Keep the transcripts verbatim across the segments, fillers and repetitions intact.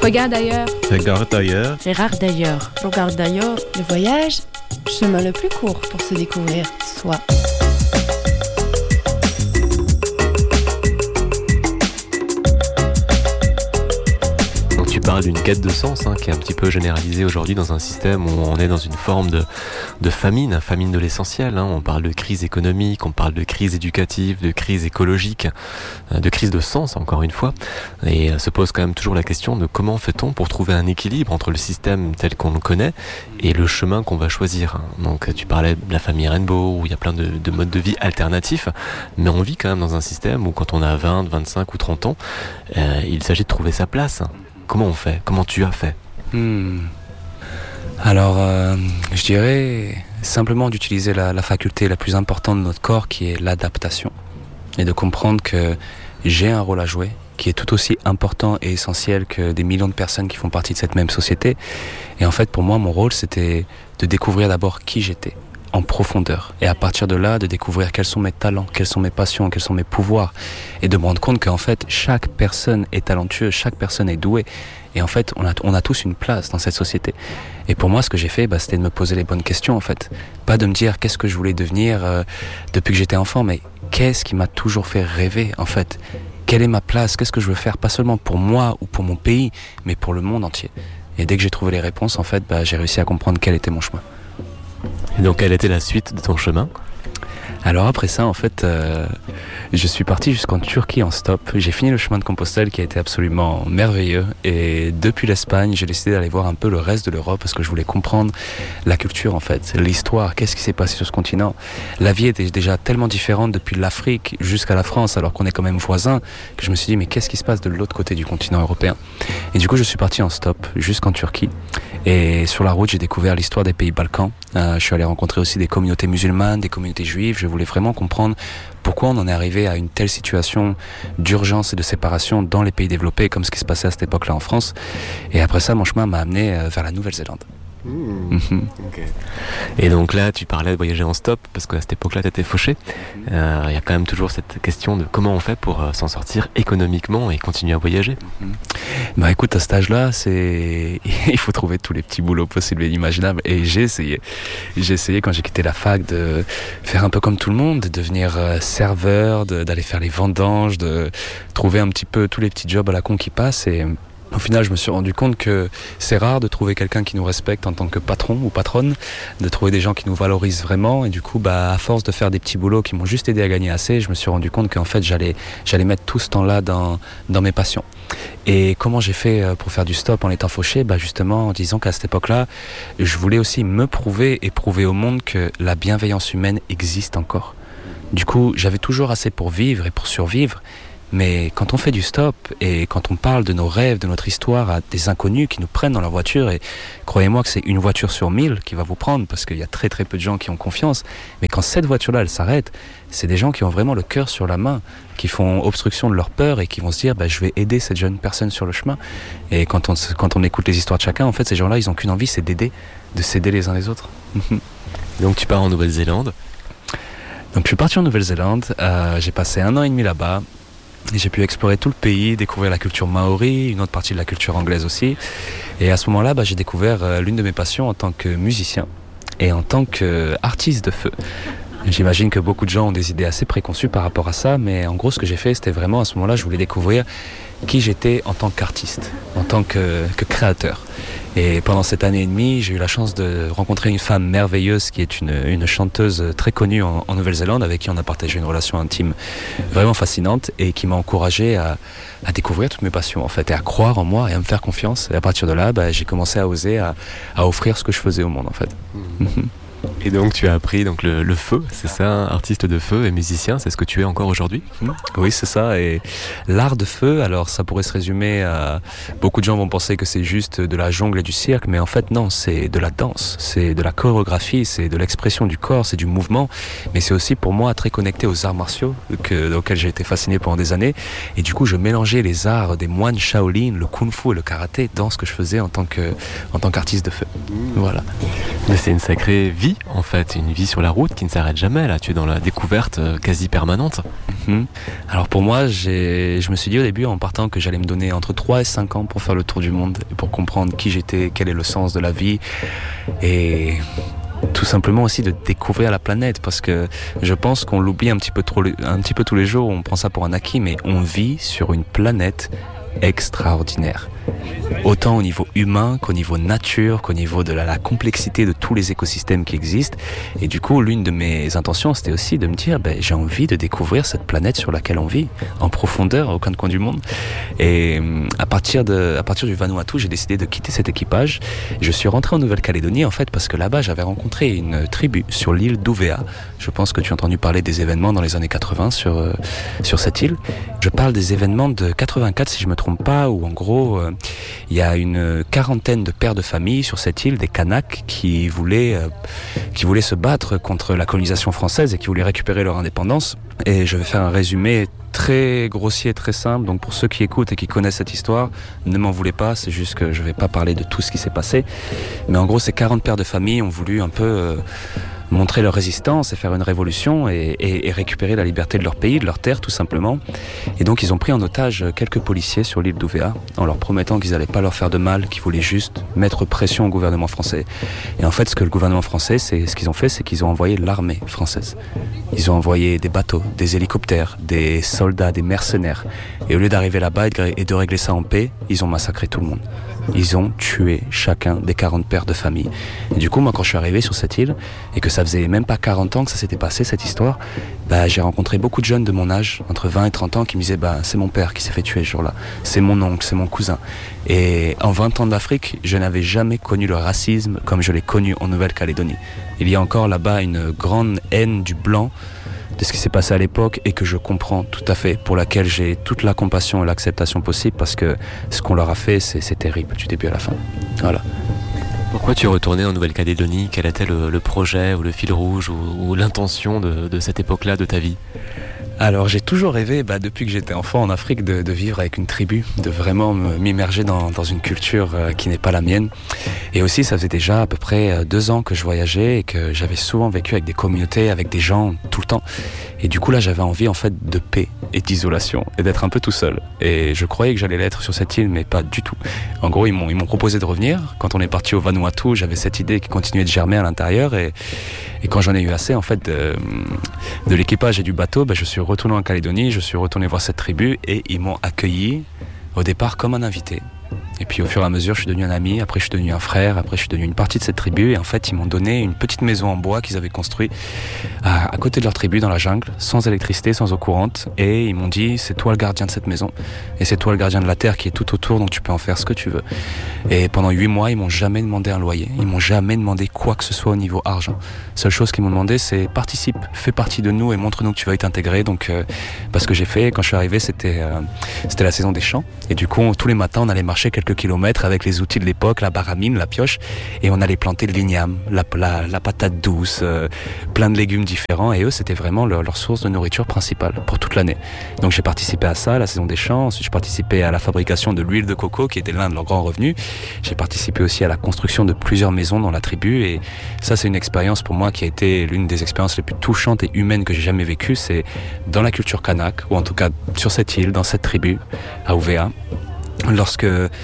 Regarde ailleurs. Regarde ailleurs. Regarde ailleurs. Regarde d'ailleurs. Le voyage, chemin le plus court pour se découvrir soi. Tu parles d'une quête de sens hein, qui est un petit peu généralisée aujourd'hui dans un système où on est dans une forme de, de famine, famine de l'essentiel. Hein. On parle de crise économique, on parle de crise éducative, de crise écologique, de crise de sens encore une fois. Et se pose quand même toujours la question de comment fait-on pour trouver un équilibre entre le système tel qu'on le connaît et le chemin qu'on va choisir. Donc tu parlais de la famille Rainbow où il y a plein de, de modes de vie alternatifs, mais on vit quand même dans un système où quand on a vingt, vingt-cinq ou trente ans, euh, il s'agit de trouver sa place. Comment on fait ? Comment tu as fait ? hmm. Alors, euh, je dirais simplement d'utiliser la, la faculté la plus importante de notre corps qui est l'adaptation. Et de comprendre que j'ai un rôle à jouer qui est tout aussi important et essentiel que des millions de personnes qui font partie de cette même société. Et en fait, pour moi, mon rôle, c'était de découvrir d'abord qui j'étais en profondeur. Et à partir de là, de découvrir quels sont mes talents, quelles sont mes passions, quels sont mes pouvoirs. Et de me rendre compte qu'en fait, chaque personne est talentueuse, chaque personne est douée. Et en fait, on a, on a tous une place dans cette société. Et pour moi, ce que j'ai fait, bah, c'était de me poser les bonnes questions, en fait. Pas de me dire qu'est-ce que je voulais devenir euh, depuis que j'étais enfant, mais qu'est-ce qui m'a toujours fait rêver, en fait. Quelle est ma place ? Qu'est-ce que je veux faire ? Pas seulement pour moi ou pour mon pays, mais pour le monde entier. Et dès que j'ai trouvé les réponses, en fait, bah, j'ai réussi à comprendre quel était mon chemin. Et donc, quelle était la suite de ton chemin ? Alors après ça, en fait, euh, je suis parti jusqu'en Turquie en stop. J'ai fini le chemin de Compostelle qui a été absolument merveilleux. Et depuis l'Espagne, j'ai décidé d'aller voir un peu le reste de l'Europe parce que je voulais comprendre la culture, en fait, l'histoire, qu'est-ce qui s'est passé sur ce continent. La vie était déjà tellement différente depuis l'Afrique jusqu'à la France, alors qu'on est quand même voisins, que je me suis dit, mais qu'est-ce qui se passe de l'autre côté du continent européen ? Et du coup, je suis parti en stop jusqu'en Turquie. Et sur la route, j'ai découvert l'histoire des pays Balkans. Euh, je suis allé rencontrer aussi des communautés musulmanes, des communautés juives. Je voulais vraiment comprendre pourquoi on en est arrivé à une telle situation d'urgence et de séparation dans les pays développés, comme ce qui se passait à cette époque-là en France. Et après ça, mon chemin m'a amené vers la Nouvelle-Zélande. Mmh, mmh. Okay. Et donc là, tu parlais de voyager en stop, parce qu'à cette époque-là, tu étais fauché. Il euh, y a quand même toujours cette question de comment on fait pour euh, s'en sortir économiquement et continuer à voyager. Mmh. Bah écoute, à cet âge-là, c'est... il faut trouver tous les petits boulots possibles et imaginables. Et j'ai essayé. J'ai essayé quand j'ai quitté la fac de faire un peu comme tout le monde, de devenir euh, serveur, de, d'aller faire les vendanges, de trouver un petit peu tous les petits jobs à la con qui passent. Et au final, je me suis rendu compte que c'est rare de trouver quelqu'un qui nous respecte en tant que patron ou patronne, de trouver des gens qui nous valorisent vraiment. Et du coup, bah, à force de faire des petits boulots qui m'ont juste aidé à gagner assez, je me suis rendu compte qu'en fait, j'allais, j'allais mettre tout ce temps-là dans, dans mes passions. Et comment j'ai fait pour faire du stop en étant fauché ? Bah justement, en disant qu'à cette époque-là, je voulais aussi me prouver et prouver au monde que la bienveillance humaine existe encore. Du coup, j'avais toujours assez pour vivre et pour survivre. Mais quand on fait du stop et quand on parle de nos rêves, de notre histoire à des inconnus qui nous prennent dans leur voiture, et croyez-moi que c'est une voiture sur mille qui va vous prendre parce qu'il y a très très peu de gens qui ont confiance, mais quand cette voiture-là elle s'arrête, c'est des gens qui ont vraiment le cœur sur la main, qui font obstruction de leur peur et qui vont se dire bah, je vais aider cette jeune personne sur le chemin. Et quand on, quand on écoute les histoires de chacun, en fait ces gens-là ils n'ont qu'une envie, c'est d'aider, de s'aider les uns les autres. Donc tu pars en Nouvelle-Zélande ? Donc je suis parti en Nouvelle-Zélande, euh, j'ai passé un an et demi là-bas. Et j'ai pu explorer tout le pays, découvrir la culture maori, une autre partie de la culture anglaise aussi. Et à ce moment-là, bah, j'ai découvert euh, l'une de mes passions en tant que musicien et en tant qu'artiste de feu. J'imagine que beaucoup de gens ont des idées assez préconçues par rapport à ça, mais en gros, ce que j'ai fait, c'était vraiment à ce moment-là, je voulais découvrir qui j'étais en tant qu'artiste, en tant que, que créateur. Et pendant cette année et demie, j'ai eu la chance de rencontrer une femme merveilleuse qui est une, une chanteuse très connue en, en Nouvelle-Zélande, avec qui on a partagé une relation intime vraiment fascinante et qui m'a encouragé à, à découvrir toutes mes passions, en fait, et à croire en moi et à me faire confiance. Et à partir de là, bah, j'ai commencé à oser, à, à offrir ce que je faisais au monde, en fait. Mmh. Et donc tu as appris donc, le, le feu, c'est ça, artiste de feu et musicien, c'est ce que tu es encore aujourd'hui ? Mmh. Oui, c'est ça, et l'art de feu, alors ça pourrait se résumer à... Beaucoup de gens vont penser que c'est juste de la jungle et du cirque, mais en fait non, c'est de la danse, c'est de la chorégraphie, c'est de l'expression du corps, c'est du mouvement, mais c'est aussi pour moi très connecté aux arts martiaux que, auxquels j'ai été fasciné pendant des années, et du coup je mélangeais les arts des moines Shaolin, le kung-fu et le karaté dans ce que je faisais en tant que, en tant qu'artiste de feu. Voilà. Mais c'est une sacrée vie, en fait, une vie sur la route qui ne s'arrête jamais. Là, tu es dans la découverte quasi permanente. Mmh. Alors pour moi, j'ai... je me suis dit au début, en partant, que j'allais me donner entre trois et cinq ans pour faire le tour du monde, et pour comprendre qui j'étais, quel est le sens de la vie, et tout simplement aussi de découvrir la planète, parce que je pense qu'on l'oublie un petit peu trop, un petit peu tous les jours, on prend ça pour un acquis, mais on vit sur une planète extraordinaire. Autant au niveau humain qu'au niveau nature, qu'au niveau de la, la complexité de tous les écosystèmes qui existent. Et du coup, l'une de mes intentions, c'était aussi de me dire, ben, j'ai envie de découvrir cette planète sur laquelle on vit, en profondeur, au coin de coin du monde. Et à partir, de, à partir du Vanuatu, j'ai décidé de quitter cet équipage. Je suis rentré en Nouvelle-Calédonie, en fait, parce que là-bas, j'avais rencontré une tribu sur l'île d'Uvea. Je pense que tu as entendu parler des événements dans les années quatre-vingts sur, euh, sur cette île. Je parle des événements de quatre-vingt-quatre, si je ne me trompe pas, où en gros, euh, il y a une quarantaine de pères de famille sur cette île, des Kanaks, qui voulaient, euh, qui voulaient se battre contre la colonisation française et qui voulaient récupérer leur indépendance. Et je vais faire un résumé très grossier, très simple. Donc pour ceux qui écoutent et qui connaissent cette histoire, ne m'en voulez pas, c'est juste que je ne vais pas parler de tout ce qui s'est passé. Mais en gros, ces quarante pères de famille ont voulu un peu euh, montrer leur résistance et faire une révolution et, et, et récupérer la liberté de leur pays, de leur terre tout simplement. Et donc ils ont pris en otage quelques policiers sur l'île d'Uvea en leur promettant qu'ils n'allaient pas leur faire de mal, qu'ils voulaient juste mettre pression au gouvernement français. Et en fait, ce que le gouvernement français, c'est, ce qu'ils ont fait, c'est qu'ils ont envoyé l'armée française. Ils ont envoyé des bateaux, des hélicoptères, des soldats, des mercenaires. Et au lieu d'arriver là-bas et de régler ça en paix, ils ont massacré tout le monde. Ils ont tué chacun des quarante pères de famille. Et du coup, moi, quand je suis arrivé sur cette île, et que ça faisait même pas quarante ans que ça s'était passé, cette histoire, bah, j'ai rencontré beaucoup de jeunes de mon âge, entre vingt et trente ans, qui me disaient, bah, c'est mon père qui s'est fait tuer ce jour-là. C'est mon oncle, c'est mon cousin. Et en vingt ans d'Afrique, je n'avais jamais connu le racisme comme je l'ai connu en Nouvelle-Calédonie. Il y a encore là-bas une grande haine du blanc, de ce qui s'est passé à l'époque et que je comprends tout à fait, pour laquelle j'ai toute la compassion et l'acceptation possible, parce que ce qu'on leur a fait, c'est, c'est terrible du début à la fin. Voilà. Pourquoi tu es retourné en Nouvelle-Calédonie ? Quel était le, le projet ou le fil rouge ou, ou l'intention de, de cette époque-là de ta vie ? Alors j'ai toujours rêvé, bah, depuis que j'étais enfant en Afrique, de, de vivre avec une tribu, de vraiment m'immerger dans, dans une culture euh, qui n'est pas la mienne. Et aussi ça faisait déjà à peu près deux ans que je voyageais et que j'avais souvent vécu avec des communautés, avec des gens tout le temps. Et du coup là j'avais envie en fait de paix et d'isolation et d'être un peu tout seul. Et je croyais que j'allais l'être sur cette île, mais pas du tout. En gros ils m'ont, ils m'ont proposé de revenir. Quand on est parti au Vanuatu, j'avais cette idée qui continuait de germer à l'intérieur. Et, et quand j'en ai eu assez en fait de, de l'équipage et du bateau, bah, je suis retourné en Calédonie, je suis retourné voir cette tribu et ils m'ont accueilli au départ comme un invité. Et puis au fur et à mesure, je suis devenu un ami, après je suis devenu un frère, après je suis devenu une partie de cette tribu. Et en fait, ils m'ont donné une petite maison en bois qu'ils avaient construite à, à côté de leur tribu, dans la jungle, sans électricité, sans eau courante. Et ils m'ont dit, c'est toi le gardien de cette maison. Et c'est toi le gardien de la terre qui est tout autour, donc tu peux en faire ce que tu veux. Et pendant huit mois, ils m'ont jamais demandé un loyer. Ils m'ont jamais demandé quoi que ce soit au niveau argent. Seule chose qu'ils m'ont demandé, c'est participe, fais partie de nous et montre-nous que tu vas y t'intégrer. Donc, euh, parce que j'ai fait, quand je suis arrivé, c'était, euh, c'était la saison des champs. Et du coup, tous les matins, on allait marcher quelques kilomètres avec les outils de l'époque, la baramine, la pioche, et on allait planter de l'igname, la, la, la patate douce, euh, plein de légumes différents, et eux c'était vraiment leur, leur source de nourriture principale pour toute l'année. Donc j'ai participé à ça, à la saison des champs, ensuite j'ai participé à la fabrication de l'huile de coco qui était l'un de leurs grands revenus. J'ai participé aussi à la construction de plusieurs maisons dans la tribu, et ça c'est une expérience pour moi qui a été l'une des expériences les plus touchantes et humaines que j'ai jamais vécues. C'est dans la culture kanak, ou en tout cas sur cette île, dans cette tribu, à Uvea. Lorsque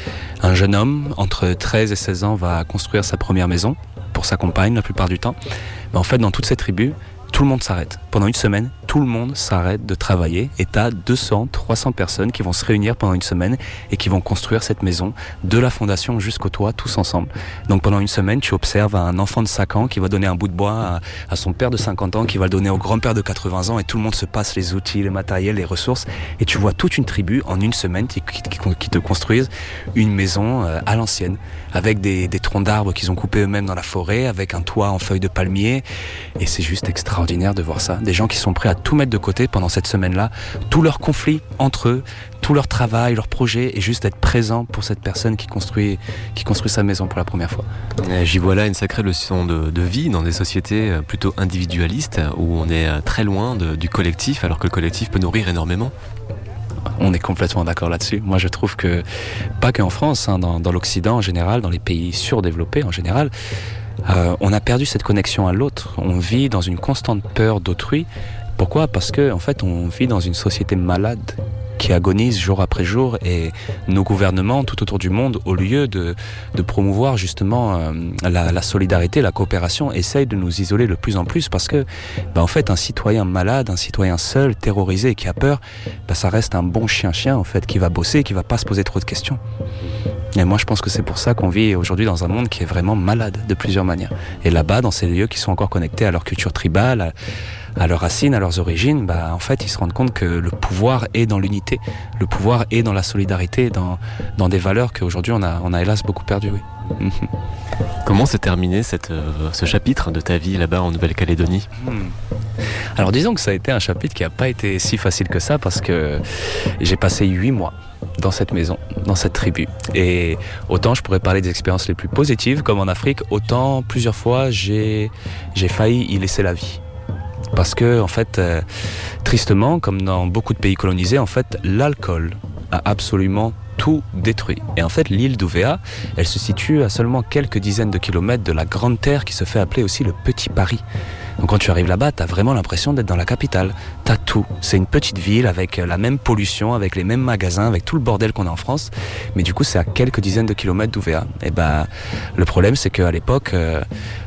un jeune homme entre treize et seize ans va construire sa première maison pour sa compagne la plupart du temps, ben en fait dans toute cette tribu, tout le monde s'arrête. Pendant une semaine, tout le monde s'arrête de travailler et tu as deux cents, trois cents personnes qui vont se réunir pendant une semaine et qui vont construire cette maison de la fondation jusqu'au toit, tous ensemble. Donc pendant une semaine, tu observes un enfant de cinq ans qui va donner un bout de bois à, à son père de cinquante ans, qui va le donner au grand-père de quatre-vingts ans, et tout le monde se passe les outils, les matériels, les ressources, et tu vois toute une tribu en une semaine qui, qui, qui te construisent une maison à l'ancienne, avec des, des troncs d'arbres qu'ils ont coupés eux-mêmes dans la forêt, avec un toit en feuilles de palmier, et c'est juste extraordinaire de voir ça. Des gens qui sont prêts à tout mettre de côté pendant cette semaine-là, tous leurs conflits entre eux, tout leur travail, leurs projets, et juste être présent pour cette personne qui construit, qui construit sa maison pour la première fois. J'y vois là une sacrée leçon de, de vie dans des sociétés plutôt individualistes où on est très loin de, du collectif, alors que le collectif peut nourrir énormément. On est complètement d'accord là-dessus. Moi, je trouve que, pas qu'en France, hein, dans, dans l'Occident en général, dans les pays surdéveloppés en général, euh, on a perdu cette connexion à l'autre. On vit dans une constante peur d'autrui. Pourquoi ? Parce que, en fait, on vit dans une société malade qui agonise jour après jour, et nos gouvernements tout autour du monde, au lieu de, de promouvoir justement euh, la, la solidarité, la coopération, essayent de nous isoler de plus en plus, parce que bah, en fait un citoyen malade, un citoyen seul, terrorisé, qui a peur, bah, ça reste un bon chien-chien en fait, qui va bosser, qui va pas se poser trop de questions. Et moi je pense que c'est pour ça qu'on vit aujourd'hui dans un monde qui est vraiment malade de plusieurs manières. Et là-bas, dans ces lieux qui sont encore connectés à leur culture tribale, à, à leurs racines, à leurs origines, bah, en fait, ils se rendent compte que le pouvoir est dans l'unité, le pouvoir est dans la solidarité, dans, dans des valeurs qu'aujourd'hui on a, on a hélas beaucoup perdues. Oui. Comment s'est terminé cette, euh, ce chapitre de ta vie là-bas en Nouvelle-Calédonie ? hmm. Alors disons que ça a été un chapitre qui n'a pas été si facile que ça, parce que j'ai passé huit mois dans cette maison, dans cette tribu. Et autant je pourrais parler des expériences les plus positives, comme en Afrique, autant plusieurs fois j'ai, j'ai failli y laisser la vie. Parce que, en fait, euh, tristement, comme dans beaucoup de pays colonisés, en fait, l'alcool a absolument tout détruit. Et en fait, l'île d'Ouvéa, elle se situe à seulement quelques dizaines de kilomètres de la grande terre qui se fait appeler aussi le Petit Paris. Donc quand tu arrives là-bas, t'as vraiment l'impression d'être dans la capitale. T'as tout. C'est une petite ville avec la même pollution, avec les mêmes magasins, avec tout le bordel qu'on a en France. Mais du coup, c'est à quelques dizaines de kilomètres d'Ouvéa. Et ben, le problème, c'est qu'à l'époque, euh,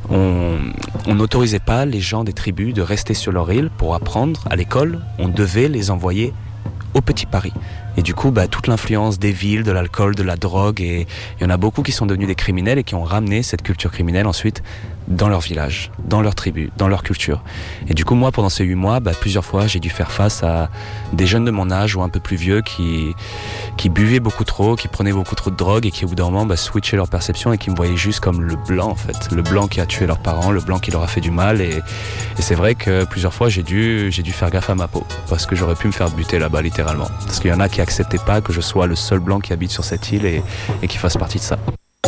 on on n'autorisait pas les gens des tribus de rester sur leur île pour apprendre à l'école. On devait les envoyer au Petit Paris. Et du coup, bah, toute l'influence des villes, de l'alcool, de la drogue, et il y en a beaucoup qui sont devenus des criminels et qui ont ramené cette culture criminelle ensuite dans leur village, dans leur tribu, dans leur culture. Et du coup, moi, pendant ces huit mois, bah, plusieurs fois, j'ai dû faire face à des jeunes de mon âge ou un peu plus vieux qui, qui buvaient beaucoup trop, qui prenaient beaucoup trop de drogue et qui, au bout d'un moment, bah, switchaient leur perception et qui me voyaient juste comme le blanc, en fait. Le blanc qui a tué leurs parents, le blanc qui leur a fait du mal. Et, et c'est vrai que plusieurs fois, j'ai dû, j'ai dû faire gaffe à ma peau, parce que j'aurais pu me faire buter là-bas, littéralement. Parce qu'il y en a qui acceptaient pas que je sois le seul blanc qui habite sur cette île et, et qui fasse partie de ça.